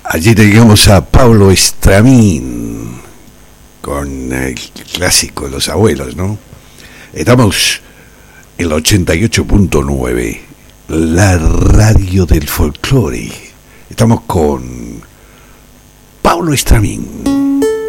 Allí teníamos a Pablo Estramín con el clásico de los abuelos, ¿no? Estamos en el 88.9, la radio del folclore. Estamos con Pablo Estramín.